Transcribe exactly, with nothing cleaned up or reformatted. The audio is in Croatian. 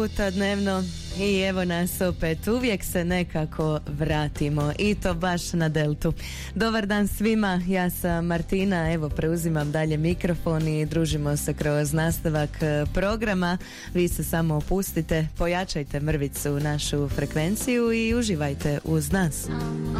puta dnevno i evo nas opet, uvijek se nekako vratimo i to baš na Deltu. Dobar dan svima, ja sam Martina, evo preuzimam dalje mikrofon i družimo se kroz nastavak programa. Vi se samo opustite, pojačajte mrvicu našu frekvenciju i uživajte uz nas.